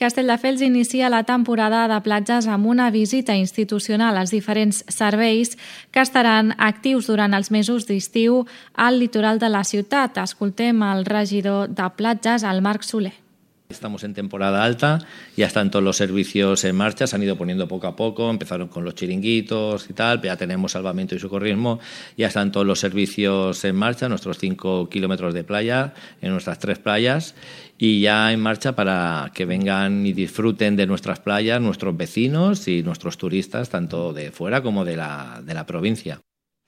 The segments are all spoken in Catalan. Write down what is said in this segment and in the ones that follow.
Castelldefels inicia la temporada de platges amb una visita institucional als diferents serveis que estaran actius durant els mesos d'estiu al litoral de la ciutat. Escoltem el regidor de platges, el Marc Soler. Estamos en temporada alta, ya están todos los servicios en marcha, se han ido poniendo poco a poco, empezaron con los chiringuitos y tal, ya tenemos salvamento y socorrismo, ya están todos los servicios en marcha, nuestros 5 kilómetros de playa, en nuestras 3 playas, y ya en marcha para que vengan y disfruten de nuestras playas nuestros vecinos y nuestros turistas, tanto de fuera como de la provincia.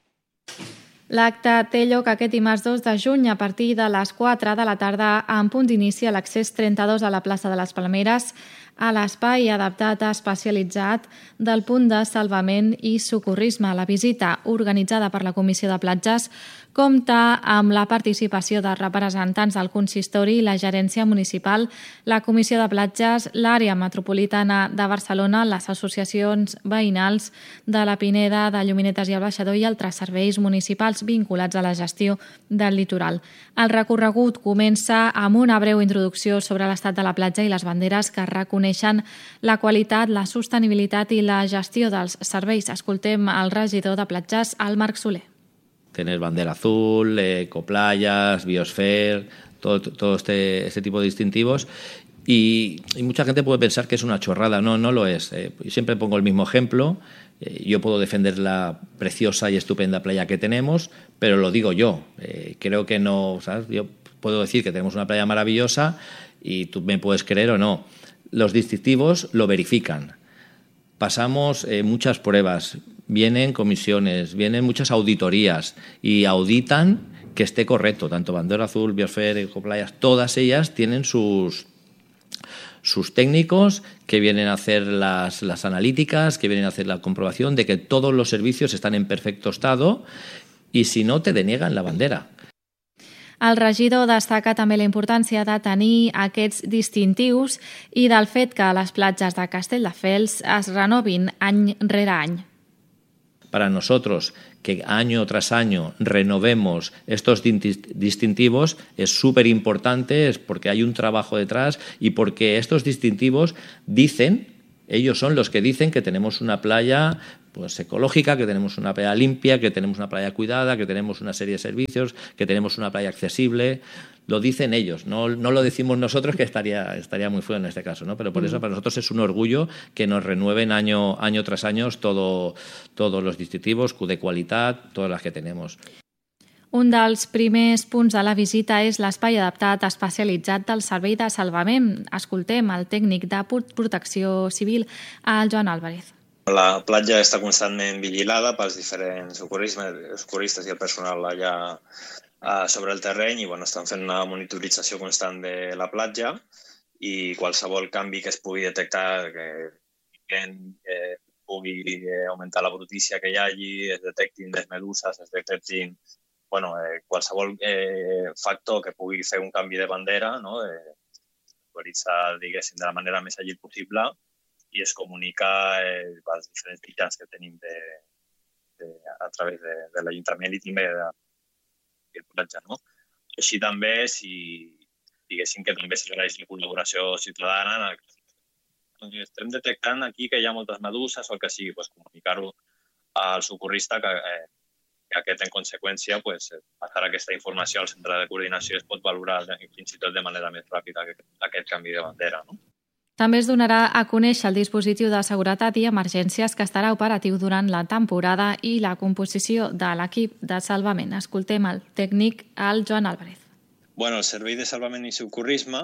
L'acte té lloc aquest dimarts 2 de juny a partir de les 4 de la tarda en punt d'inici a l'accés 32 a la plaça de les Palmeres a l'espai adaptat especialitzat del punt de salvament i socorrisme. La visita, organitzada per la Comissió de Platges, compta amb la participació de representants del consistori i la gerència municipal, la Comissió de Platges, l'àrea metropolitana de Barcelona, les associacions veïnals de la Pineda, de Lluminetes i el Baixador i altres serveis municipals vinculats a la gestió del litoral. El recorregut comença amb una breu introducció sobre l'estat de la platja i les banderes que reconeixen la qualitat, la sostenibilitat i la gestió dels serveis. Escoltem el regidor de Platges, el Marc Soler. Tener bandera azul, ecoplayas, biosphere, todo este tipo de distintivos. Y mucha gente puede pensar que es una chorrada. No lo es. Siempre pongo el mismo ejemplo. Yo puedo defender la preciosa y estupenda playa que tenemos, pero lo digo yo. Creo que no, ¿sabes? Yo puedo decir que tenemos una playa maravillosa y tú me puedes creer o no. Los distintivos lo verifican. Pasamos muchas pruebas, vienen comisiones, vienen muchas auditorías y auditan que esté correcto, tanto bandera azul, biosphere, ecoplayas, todas ellas tienen sus técnicos que vienen a hacer las analíticas, que vienen a hacer la comprobación de que todos los servicios están en perfecto estado y si no te deniegan la bandera. El regidor destaca també la importància de tenir aquests distintius i del fet que les platges de Castelldefels es renovin any rere any. Para nosotros, que año tras año renovemos estos distintivos es súper importante, es porque hay un trabajo detrás y porque estos distintivos dicen, ellos son los que dicen que tenemos una playa pues ecológica, que tenemos una playa limpia, que tenemos una playa cuidada, que tenemos una serie de servicios, que tenemos una playa accesible. Lo dicen ellos, no lo decimos nosotros, que estaría muy feo en este caso, ¿no? Pero por eso para nosotros es un orgullo que nos renueven año tras año todos los distintivos de qualitat, todas las que tenemos. Un dels primers punts de la visita és l'espai adaptat especialitzat del Servei de Salvament. Escoltem el tècnic de protecció civil, el Joan Álvarez. La platja està constantment vigilada pels diferents socorristes i el personal allà sobre el terreny i estan fent una monitorització constant de la platja i qualsevol canvi que es pugui detectar que pugui augmentar la brutícia que hi hagi, es detectin les meduses, es detectin qualsevol factor que pugui fer un canvi de bandera, actualitzar, diguéssim, de la manera més àgil possible i es comunica als diferents mitjans que tenim a través de l'Ajuntament i també del platja. Així també, si diguéssim que també s'agraeix la col·laboració ciutadana, estem detectant aquí que hi ha moltes meduses o el que sigui, comunicar-ho al socorrista que aquest, en conseqüència, passar aquesta informació al centre de coordinació es pot valorar fins i tot de manera més ràpida aquest canvi de bandera. També es donarà a conèixer el dispositiu de seguretat i emergències que estarà operatiu durant la temporada i la composició de l'equip de salvament. Escoltem el tècnic, el Joan Álvarez. El Servei de Salvament i Socorrisme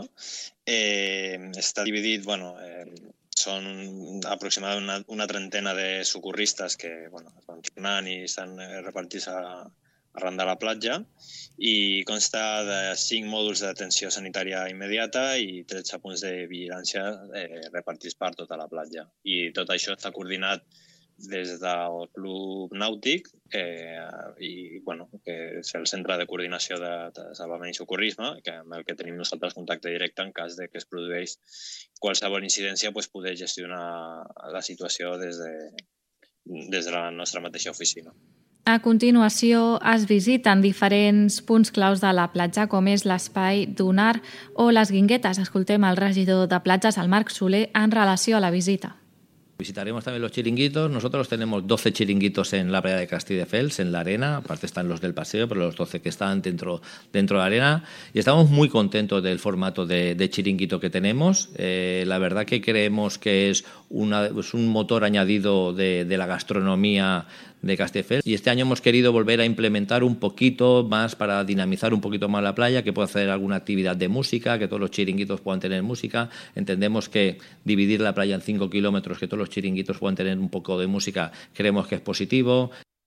està dividit, són aproximadament una trentena de socorristes que es van tornant i estan repartits arran de la platja i consta de 5 mòduls d'atenció sanitària immediata i 13 punts de vigilància repartits per tota la platja. I tot això està coordinat des del Club Nàutic que és el centre de coordinació de salvament i socorrisme, amb el que tenim nosaltres contacte directe en cas que es produeix qualsevol incidència, poder gestionar la situació des de la nostra mateixa oficina. A continuació es visiten diferents punts claus de la platja, com és l'espai dunar o les Guinguetes. Escoltem el regidor de platges, el Marc Soler, en relació a la visita. Visitaremos también los chiringuitos. Nosotros tenemos 12 chiringuitos en la playa de Castelldefels, en la arena. Aparte están los del paseo, pero los 12 que están dentro de la arena. Y estamos muy contentos del formato de chiringuito que tenemos. La verdad que creemos que es un motor añadido de la gastronomía de Castelldefels, y este año hemos querido volver a implementar un poquito más para dinamizar un poquito más la playa, que pueda hacer alguna actividad de música, que todos los chiringuitos puedan tener música. Entendemos que dividir la playa en 5 kilómetros, que todos los chiringuitos puedan tener un poco de música, creemos que és positivo.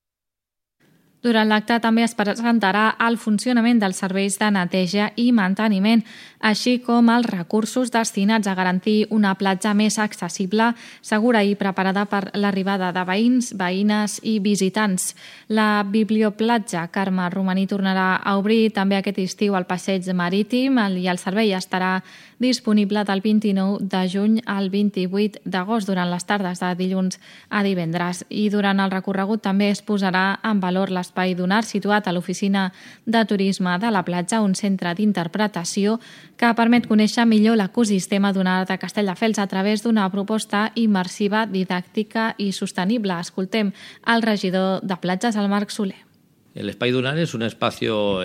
Durant l'acte també es presentarà el funcionament dels serveis de neteja i manteniment, així com els recursos destinats a garantir una platja més accessible, segura i preparada per l'arribada de veïns, veïnes i visitants. La biblioplatja Carme Romaní tornarà a obrir també aquest estiu al passeig marítim i el servei estarà disponible del 29 de juny al 28 d'agost durant les tardes de dilluns a divendres. I durant el recorregut també es posarà en valor l'espai dunar situat a l'oficina de turisme de la platja, un centre d'interpretació que permet conèixer millor l'ecosistema dunar de Castelldefels a través d'una proposta immersiva, didàctica i sostenible. Escoltem el regidor de platges, el Marc Soler. El espai dunar es un espacio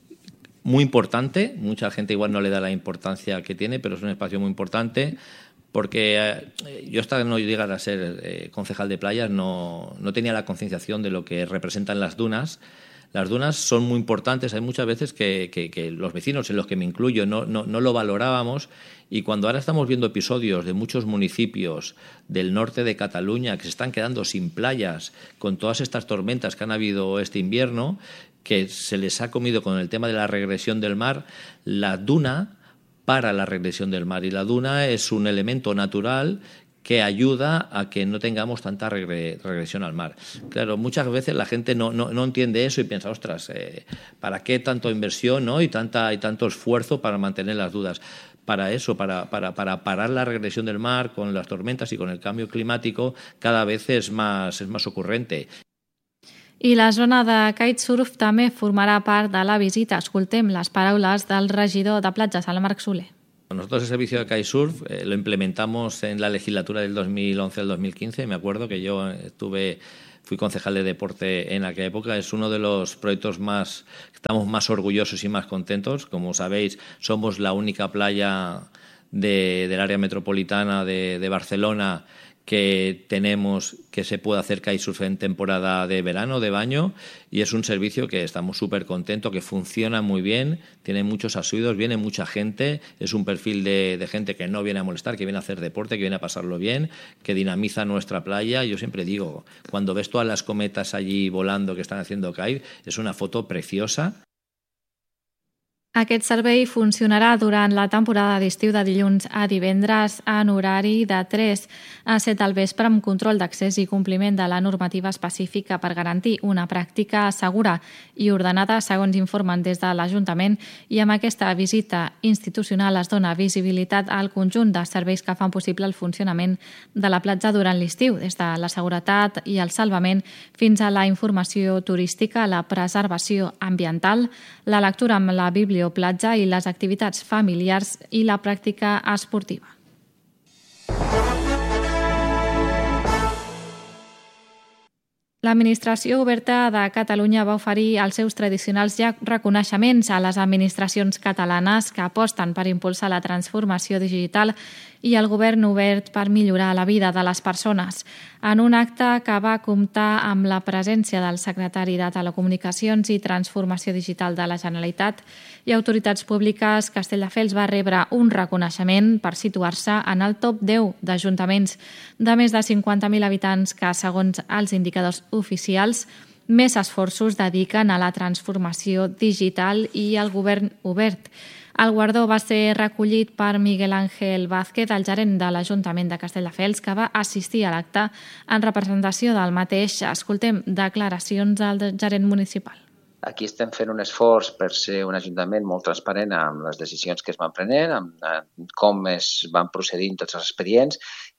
muy importante, mucha gente igual no le da la importancia que tiene, pero es un espacio muy importante porque yo hasta no llegar a ser concejal de playas no tenía la concienciación de lo que representan las dunas. Las dunas son muy importantes, hay muchas veces que los vecinos, en los que me incluyo, no lo valorábamos, y cuando ahora estamos viendo episodios de muchos municipios del norte de Cataluña que se están quedando sin playas con todas estas tormentas que han habido este invierno, que se les ha comido con el tema de la regresión del mar, la duna para la regresión del mar, y la duna es un elemento natural que ayuda a que no tengamos tanta regresión al mar. Claro, muchas veces la gente no entiende eso y piensa, ostras, ¿para qué tanta inversión, ¿no? y tanto esfuerzo para mantener las dunas? Para eso, para parar la regresión del mar con las tormentas y con el cambio climático, cada vez es más ocurrente. I la zona de kitesurf també formarà part de la visita. Escoltem les paraules del regidor de platges, el Marc Soler. Nosotros el servicio de kitesurf lo implementamos en la legislatura del 2011 al 2015. Me acuerdo que yo fui concejal de deporte en aquella época. Es uno de los proyectos que estamos más orgullosos y más contentos. Como sabéis, somos la única playa del área metropolitana de Barcelona que tenemos que se puede hacer kitesurf en temporada de verano, de baño, y es un servicio que estamos súper contentos, que funciona muy bien, tiene muchos asiduos, viene mucha gente, es un perfil de gente que no viene a molestar, que viene a hacer deporte, que viene a pasarlo bien, que dinamiza nuestra playa. Yo siempre digo, cuando ves todas las cometas allí volando que están haciendo kite, es una foto preciosa. Aquest servei funcionarà durant la temporada d'estiu de dilluns a divendres en horari de 3 a 7 al vespre amb control d'accés i compliment de la normativa específica per garantir una pràctica segura i ordenada, segons informen des de l'Ajuntament, i amb aquesta visita institucional es dona visibilitat al conjunt de serveis que fan possible el funcionament de la platja durant l'estiu, des de la seguretat i el salvament fins a la informació turística, la preservació ambiental, la lectura amb la biblioplatja i les activitats familiars i la pràctica esportiva. L'Administració Oberta de Catalunya va oferir els seus tradicionals reconeixements a les administracions catalanes que aposten per impulsar la transformació digital i el govern obert per millorar la vida de les persones. En un acte que va comptar amb la presència del secretari de Telecomunicacions i Transformació Digital de la Generalitat i autoritats públiques, Castelldefels va rebre un reconeixement per situar-se en el top 10 d'ajuntaments de més de 50.000 habitants que, segons els indicadors oficials, més esforços dediquen a la transformació digital i al govern obert. El guardó va ser recollit per Miguel Ángel Vázquez, el gerent de l'Ajuntament de Castelldefels, que va assistir a l'acte en representació del mateix. Escoltem declaracions del gerent municipal. Aquí estem fent un esforç per ser un ajuntament molt transparent amb les decisions que es van prenent, amb com es van procedint tots els expedients,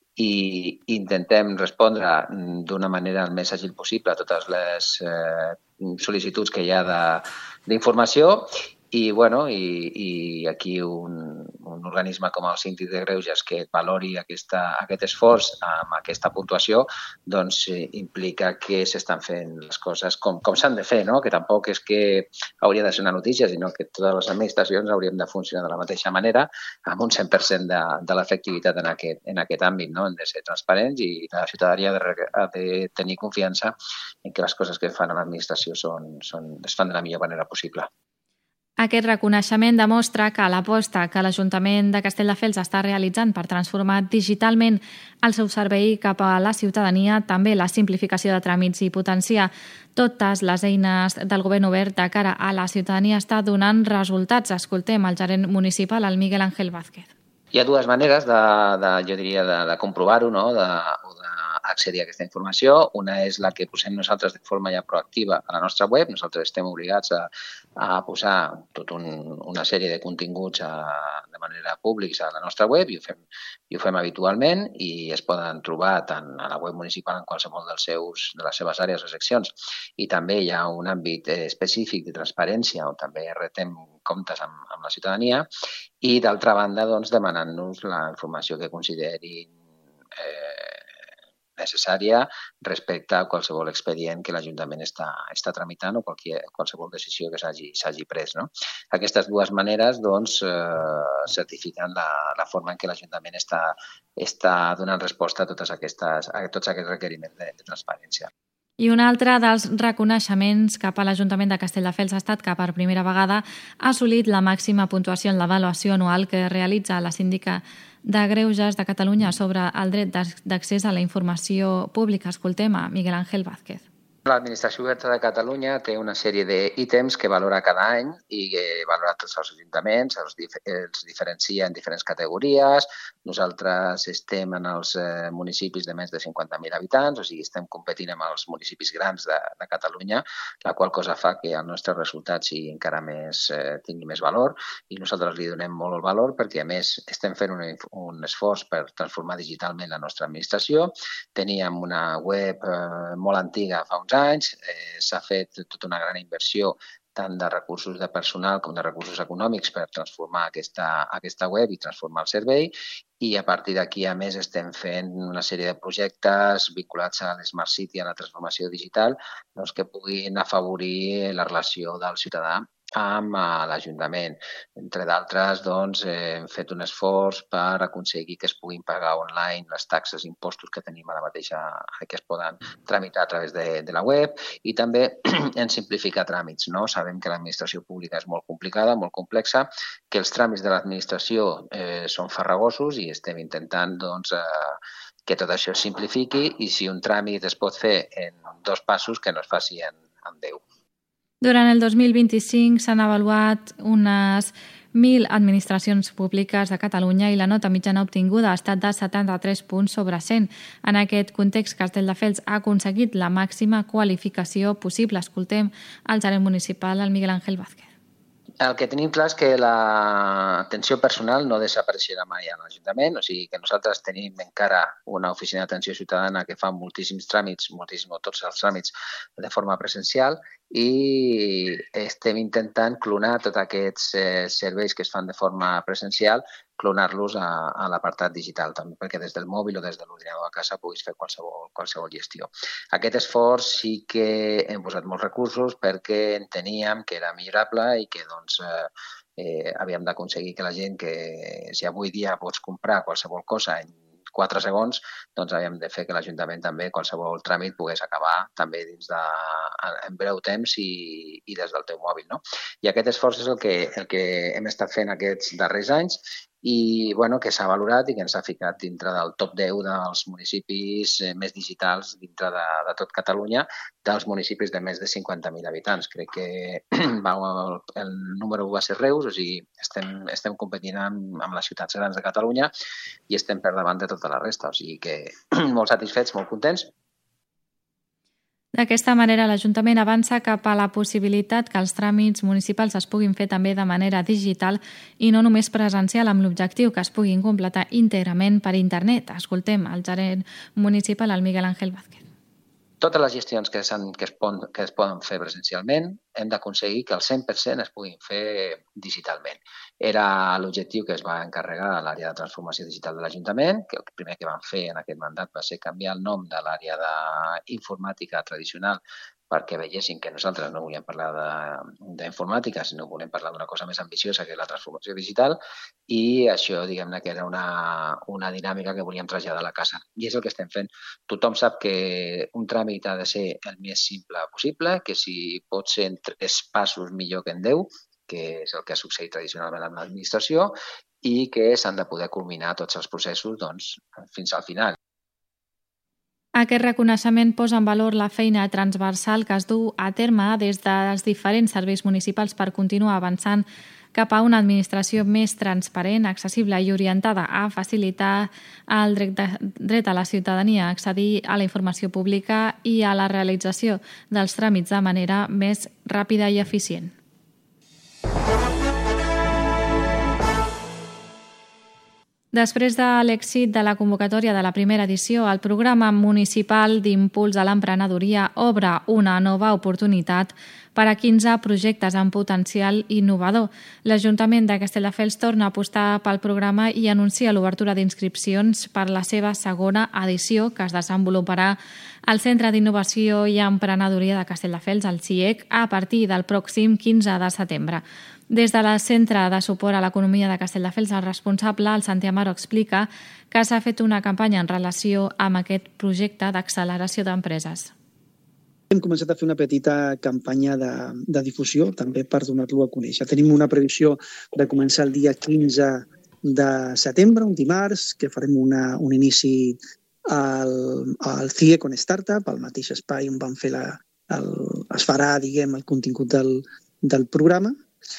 i intentem respondre d'una manera el més àgil possible a totes les sol·licituds que hi ha d'informació. I aquí un organisme com el Síndic de Greuges que valori aquest esforç amb aquesta puntuació doncs implica que s'estan fent les coses com s'han de fer, no? Que tampoc és que hauria de ser una notícia, sinó que totes les administracions hauríem de funcionar de la mateixa manera amb un 100% de l'efectivitat en aquest àmbit, no? Hem de ser transparents i la ciutadania ha de tenir confiança en que les coses que fan a l'administració es fan de la millor manera possible. Aquest reconeixement demostra que l'aposta que l'Ajuntament de Castelldefels està realitzant per transformar digitalment el seu servei cap a la ciutadania, també la simplificació de tràmits i potenciar totes les eines del govern obert de cara a la ciutadania està donant resultats. Escoltem el gerent municipal, el Miguel Ángel Vázquez. Hi ha dues maneres jo diria, de comprovar-ho, no? O d'accedir a aquesta informació. Una és la que posem nosaltres de forma ja proactiva a la nostra web. Nosaltres estem obligats a posar tota una sèrie de continguts de manera públics a la nostra web i ho fem habitualment i es poden trobar tant a la web municipal en qualsevol de les seves àrees o seccions. I també hi ha un àmbit específic de transparència on també retem comptes amb la ciutadania i, d'altra banda, doncs, demanant-nos la informació que considerin necessària respecte a qualsevol expedient que l'Ajuntament està tramitant o qualsevol decisió que s'hagi pres, no? Aquestes dues maneres doncs, certifiquen la forma en què l'Ajuntament està donant resposta a tots aquests requeriments de transparència. I un altre dels reconeixements cap a l'Ajuntament de Castelldefels ha estat que per primera vegada ha assolit la màxima puntuació en l'avaluació anual que realitza la Síndica de Greuges de Catalunya sobre el dret d'accés a la informació pública. Escoltem a Miguel Ángel Vázquez. L'Administració Oberta de Catalunya té una sèrie d'ítems que valora cada any i que valora tots els ajuntaments, els diferencia en diferents categories. Nosaltres estem en els municipis de més de 50.000 habitants, o sigui, estem competint amb els municipis grans de Catalunya, la qual cosa fa que el nostre resultat encara tingui més valor i nosaltres li donem molt el valor perquè, a més, estem fent un esforç per transformar digitalment la nostra administració. Teníem una web molt antiga fa uns anys, s'ha fet tota una gran inversió tant de recursos de personal com de recursos econòmics per transformar aquesta web i transformar el servei i a partir d'aquí, a més, estem fent una sèrie de projectes vinculats a l'Smart City, a la transformació digital, doncs, que puguin afavorir la relació del ciutadà amb l'Ajuntament. Entre d'altres, doncs, hem fet un esforç per aconseguir que es puguin pagar online les taxes i impostos que tenim ara mateix que es poden tramitar a través de la web i també en simplificar tràmits, no? Sabem que l'administració pública és molt complicada, molt complexa, que els tràmits de l'administració són farragosos i estem intentant doncs, que tot això es simplifiqui i si un tràmit es pot fer en 2 passos, que no es faci en 10. Durant el 2025 s'han avaluat unes 1.000 administracions públiques de Catalunya i la nota mitjana obtinguda ha estat de 73 punts sobre 100. En aquest context, Castelldefels ha aconseguit la màxima qualificació possible. Escoltem el gerent municipal, el Miguel Ángel Vázquez. El que tenim clar és que l'atenció personal no desapareixerà mai a l'Ajuntament, o sigui que nosaltres tenim encara una oficina d'atenció ciutadana que fa moltíssims tràmits, tots els tràmits de forma presencial i estem intentant clonar tots aquests serveis que es fan de forma presencial, clonar-los a l'apartat digital també, perquè des del mòbil o des de l'ordinador a casa puguis fer qualsevol gestió. Aquest esforç sí que hem posat molts recursos perquè enteníem que era millorable i que doncs, havíem d'aconseguir que la gent que si avui dia pots comprar qualsevol cosa en 4 segons, doncs havíem de fer que l'Ajuntament també qualsevol tràmit pogués acabar també en breu temps i des del teu mòbil, no? I aquest esforç és el que hem estat fent aquests darrers anys i que s'ha valorat i que ens ha ficat dintre del top 10 dels municipis més digitals dintre de tot Catalunya, dels municipis de més de 50.000 habitants. Crec que el número 1 va ser Reus, o sigui, estem competint amb les ciutats grans de Catalunya i estem per davant de tota la resta, o sigui que molt satisfets, molt contents. D'aquesta manera, l'Ajuntament avança cap a la possibilitat que els tràmits municipals es puguin fer també de manera digital i no només presencial, amb l'objectiu que es puguin completar íntegrament per internet. Escoltem el gerent municipal, el Miguel Ángel Vázquez. Totes les gestions que es poden fer presencialment hem d'aconseguir que el 100% es puguin fer digitalment. Era l'objectiu que es va encarregar a l'àrea de transformació digital de l'Ajuntament, que el primer que vam fer en aquest mandat va ser canviar el nom de l'àrea d'informàtica tradicional perquè veiessin que nosaltres no volíem parlar d'informàtica, sinó volem parlar d'una cosa més ambiciosa, que és la transformació digital, i això, diguem-ne, que era una dinàmica que volíem traslladar a la casa. I és el que estem fent. Tothom sap que un tràmit ha de ser el més simple possible, que si pot ser en 3 passos millor que en 10, que és el que ha succeït tradicionalment amb l'administració, i que s'han de poder culminar tots els processos fins al final. Aquest reconeixement posa en valor la feina transversal que es du a terme des dels diferents serveis municipals per continuar avançant cap a una administració més transparent, accessible i orientada a facilitar el dret a la ciutadania a accedir a la informació pública i a la realització dels tràmits de manera més ràpida i eficient. Després de l'èxit de la convocatòria de la primera edició, el programa municipal d'impuls a l'emprenedoria obre una nova oportunitat per a 15 projectes amb potencial innovador. L'Ajuntament de Castelldefels torna a apostar pel programa i anuncia l'obertura d'inscripcions per la seva segona edició, que es desenvoluparà al Centre d'Innovació i Emprenedoria de Castelldefels, el CIEC, a partir del pròxim 15 de setembre. Des del Centre de Suport a l'Economia de Castelldefels, el responsable, el Santi Amaro, explica que s'ha fet una campanya en relació amb aquest projecte d'acceleració d'empreses. Hem començat a fer una petita campanya de difusió, també per donar-lo a conèixer. Tenim una previsió de començar el dia 15 de setembre, un dimarts, que farem un inici al CIEC on Startup, al mateix espai on vam fer es farà, diguem, el contingut del programa.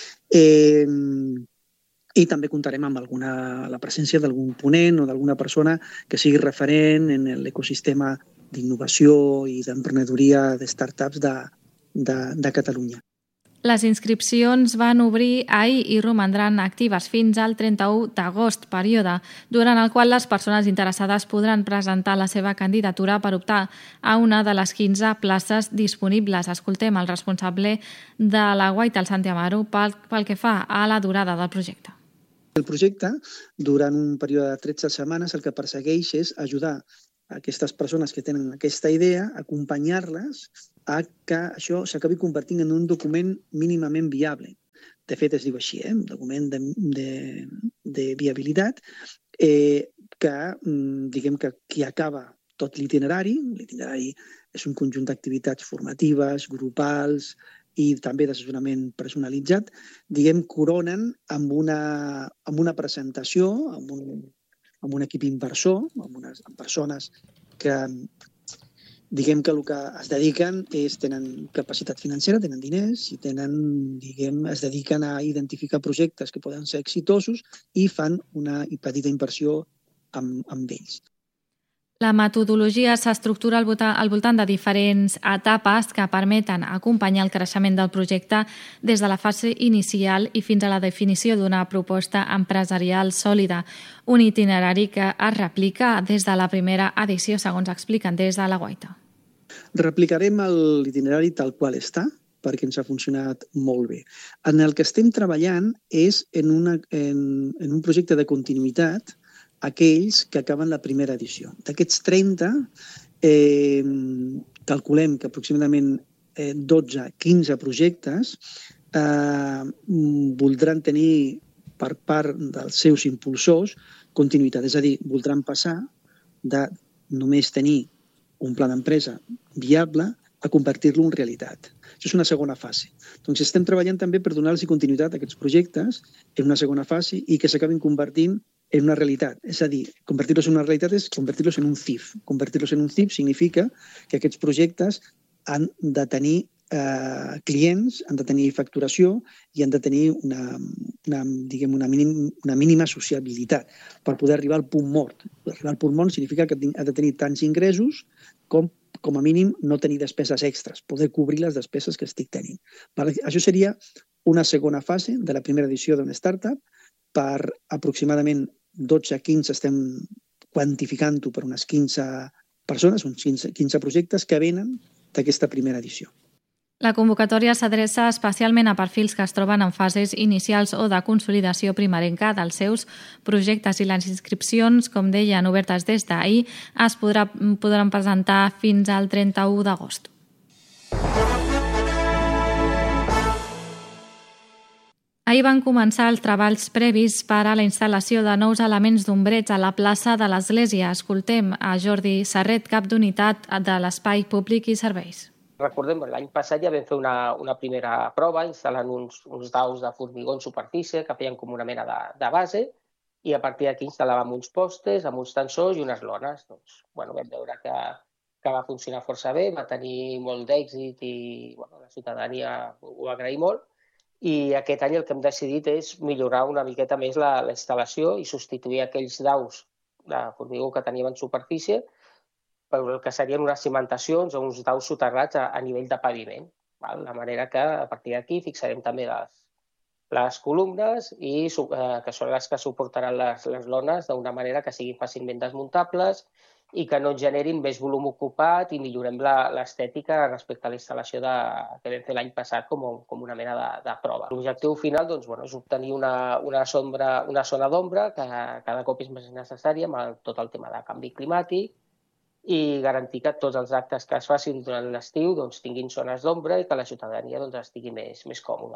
I també comptarem amb la presència d'algun ponent o d'alguna persona que sigui referent en l'ecosistema d'innovació i d'emprenedoria de startups de Catalunya. Les inscripcions van obrir ahir i romandran actives fins al 31 d'agost, període durant el qual les persones interessades podran presentar la seva candidatura per optar a una de les 15 places disponibles. Escoltem el responsable de la Guaita, el Santi Amaro, pel que fa a la durada del projecte. El projecte, durant un període de 13 setmanes, el que persegueix és ajudar aquestes persones que tenen aquesta idea, acompanyar-les a que això s'acabi convertint en un document mínimament viable. De fet, es diu així, un document de viabilitat que, diguem que qui acaba tot l'itinerari és un conjunt d'activitats formatives, grupals i també d'assessorament personalitzat, diguem, coronen amb una presentació, amb un equip inversor, amb persones que, diguem que el que es dediquen tenen capacitat financera, tenen diners i es dediquen a identificar projectes que poden ser exitosos i fan una petita inversió amb ells. La metodologia s'estructura al voltant de diferents etapes que permeten acompanyar el creixement del projecte des de la fase inicial i fins a la definició d'una proposta empresarial sòlida, un itinerari que es replica des de la primera edició, segons expliquen des de la Guaita. Replicarem l'itinerari tal qual està, perquè ens ha funcionat molt bé. En el que estem treballant és en un projecte de continuïtat aquells que acaben la primera edició. D'aquests 30, calculem que aproximadament 12-15 projectes voldran tenir per part dels seus impulsors continuïtat. És a dir, voldran passar de només tenir un pla d'empresa viable a convertir-lo en realitat. Això és una segona fase. Doncs estem treballant també per donar-los continuïtat a aquests projectes en una segona fase i que s'acabin convertint en una realitat. És a dir, convertir-los en una realitat és convertir-los en un CIF. Convertir-los en un CIF significa que aquests projectes han de tenir clients, han de tenir facturació i han de tenir una mínima sociabilitat per poder arribar al punt mort. Arribar al punt mort significa que ha de tenir tants ingressos com com a mínim, no tenir despeses extres, poder cobrir les despeses que estic tenint. Això seria una segona fase de la primera edició d'una startup. Per aproximadament 12-15 estem quantificant-ho per unes 15 persones, uns 15 projectes que venen d'aquesta primera edició. La convocatòria s'adreça especialment a perfils que es troben en fases inicials o de consolidació primerenca dels seus projectes i les inscripcions, com deien, obertes des d'ahir, es podran presentar fins al 31 d'agost. Ahir van començar els treballs previs per a la instal·lació de nous elements d'ombreig a la plaça de l'Església. Escoltem a Jordi Serret, cap d'unitat de l'Espai Públic i Serveis. Recordem, l'any passat ja vam fer una primera prova instal·lant uns daus de formigó en superfície que feien com una mena de base i a partir d'aquí instal·làvem uns postes amb uns tensors i unes lones. Vam veure que va funcionar força bé, va tenir molt d'èxit i la ciutadania ho va agrair molt. I aquest any el que hem decidit és millorar una miqueta més la instal·lació i substituir aquells daus de formigó que teníem en superfície per el que serien unes cimentacions o uns daus soterrats a nivell de paviment. De manera que a partir d'aquí fixarem també les columnes i que són les que suportaran les lones d'una manera que siguin fàcilment desmuntables i que no generin més volum ocupat i millorem l'estètica respecte a la instal·lació que vam fer l'any passat com una mena de prova. L'objectiu final és obtenir una zona d'ombra que cada cop és més necessària amb tot el tema de canvi climàtic i garantir que tots els actes que es facin durant l'estiu tinguin zones d'ombra i que la ciutadania estigui més còmoda.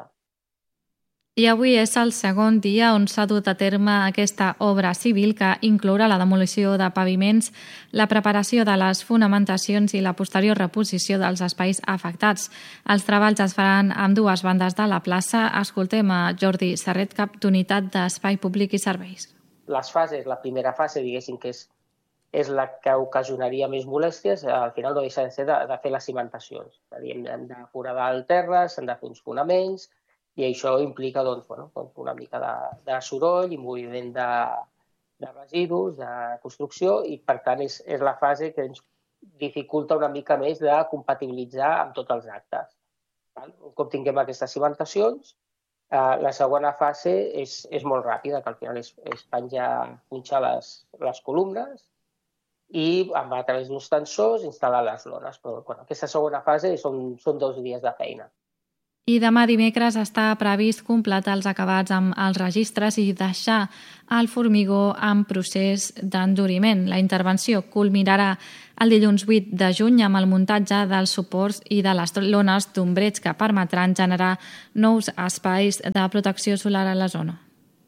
I avui és el segon dia on s'ha dut a terme aquesta obra civil que inclourà la demolició de paviments, la preparació de les fonamentacions i la posterior reposició dels espais afectats. Els treballs es faran amb dues bandes de la plaça. Escoltem a Jordi Serret, cap d'unitat d'Espai Públic i Serveis. Les fases, la primera fase, diguéssim que és la que ocasionaria més molèsties, al final no deixa de ser de fer les cimentacions. És a dir, hem de foradar el terra, s'han de fer uns fonaments, i això implica una mica de soroll i moviment de residus, de construcció, i per tant és la fase que ens dificulta una mica més de compatibilitzar amb tots els actes. Un cop tinguem aquestes cimentacions, la segona fase és molt ràpida, que al final és punxar les columnes i a través d'uns tensors instal·lar les lones. Però aquesta segona fase són 2 dies de feina. I demà dimecres està previst completar els acabats amb els registres i deixar el formigó en procés d'enduriment. La intervenció culminarà el dilluns 8 de juny amb el muntatge dels suports i de les lones d'ombreig que permetran generar nous espais de protecció solar a la zona.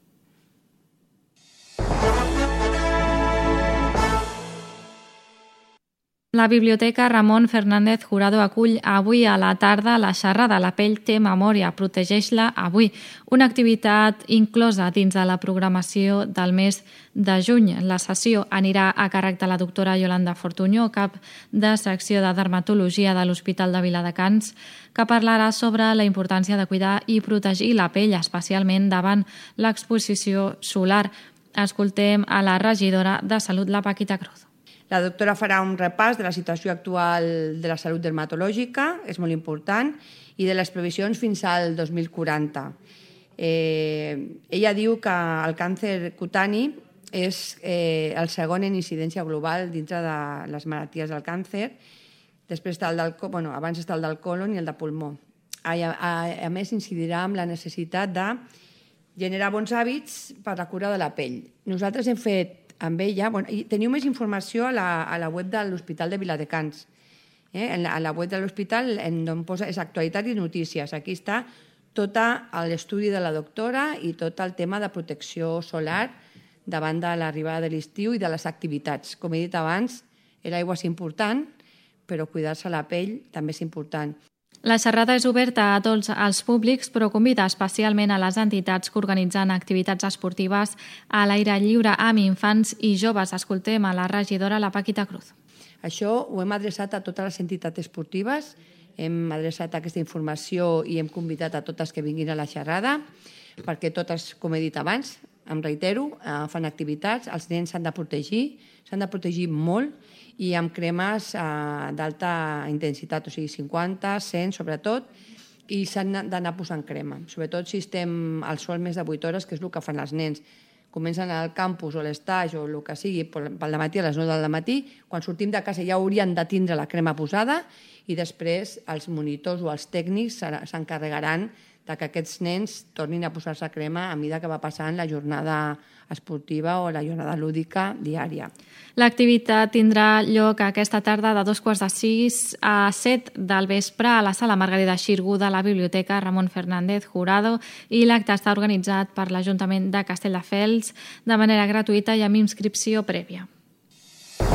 La Biblioteca Ramon Fernández Jurado acull avui a la tarda la xerrada La pell té memòria, protegeix-la avui, una activitat inclosa dins de la programació del mes de juny. La sessió anirà a càrrec de la doctora Yolanda Fortuño, cap de secció de dermatologia de l'Hospital de Viladecans, que parlarà sobre la importància de cuidar i protegir la pell, especialment davant l'exposició solar. Escoltem a la regidora de Salut, la Paquita Cruz. La doctora farà un repàs de la situació actual de la salut dermatològica, és molt important, i de les previsions fins al 2040. Ella diu que el càncer cutani és el segon en incidència global dintre de les malalties del càncer. Després està abans està el del colon i el de pulmó. A més, incidirà en la necessitat de generar bons hàbits per la cura de la pell. Nosaltres hem fet amb ella, teniu més informació a la web de l'Hospital de Viladecans. A la web de l'hospital on posa actualitat i notícies. Aquí està tot l'estudi de la doctora i tot el tema de protecció solar davant de l'arribada de l'estiu i de les activitats. Com he dit abans, l'aigua és important, però cuidar-se la pell també és important. La xerrada és oberta a tots els públics, però convida especialment a les entitats que organitzen activitats esportives a l'aire lliure amb infants i joves. Escoltem a la regidora, la Paquita Cruz. Això ho hem adreçat a totes les entitats esportives, hem adreçat aquesta informació i hem convidat a totes que vinguin a la xerrada, perquè totes, com he dit abans, Em reitero, fan activitats, els nens s'han de protegir molt, i amb cremes d'alta intensitat, o sigui 50, 100 sobretot, i s'han d'anar posant crema, sobretot si estem al sol més de 8 hores, que és el que fan els nens. Comencen al campus o l'estage o el que sigui pel matí a les 9 del matí, quan sortim de casa ja haurien de tindre la crema posada i després els monitors o els tècnics s'encarregaran que aquests nens tornin a posar-se crema a mesura que va passant la jornada esportiva o la jornada lúdica diària. L'activitat tindrà lloc aquesta tarda de 5:45 a 7 del vespre a la sala Margarida Xirgu de la Biblioteca Ramon Fernández Jurado, i l'acte està organitzat per l'Ajuntament de Castelldefels de manera gratuïta i amb inscripció prèvia.